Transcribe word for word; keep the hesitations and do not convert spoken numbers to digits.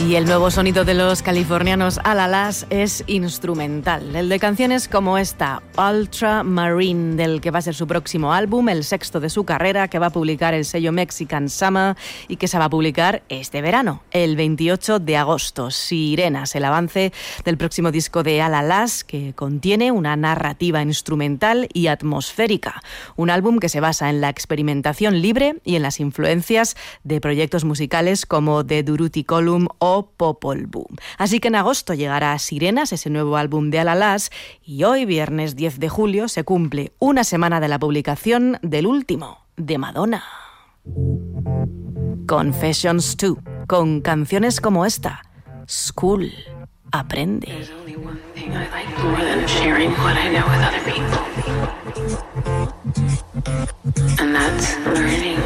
Y el nuevo sonido de los californianos Alalas es instrumental. El de canciones como esta, Ultramarine, del que va a ser su próximo álbum, el sexto de su carrera, que va a publicar el sello Mexican Summer y que se va a publicar este verano, el veintiocho de agosto. Sirenas, el avance del próximo disco de Alalas, que contiene una narrativa instrumental y atmosférica. Un álbum que se basa en la experimentación libre y en las influencias de proyectos musicales como The Durruti Column o Popol Vuh. Así que en agosto llegará Sirenas, ese nuevo álbum de Alalas, y hoy, viernes diez de julio, se cumple una semana de la publicación del último, de Madonna. Confessions dos, con canciones como esta, School, Aprende. There's only one thing I like more than sharing what I know with other people. And that's learning.